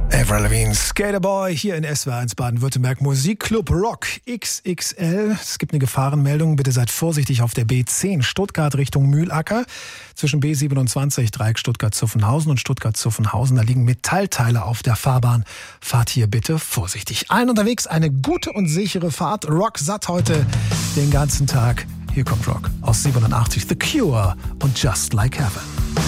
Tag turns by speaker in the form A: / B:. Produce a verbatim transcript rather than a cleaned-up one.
A: Avril Lavigne, Skaterboy, hier in S W R eins Baden-Württemberg, Musikclub Rock X X L. Es gibt eine Gefahrenmeldung, bitte seid vorsichtig auf der B zehn Stuttgart Richtung Mühlacker. Zwischen B siebenundzwanzig, Dreieck Stuttgart-Zuffenhausen und Stuttgart-Zuffenhausen, da liegen Metallteile auf der Fahrbahn. Fahrt hier bitte vorsichtig. Allen unterwegs eine gute und sichere Fahrt. Rock satt heute den ganzen Tag. Hier kommt Rock aus siebenundachtzig, The Cure und Just Like Heaven.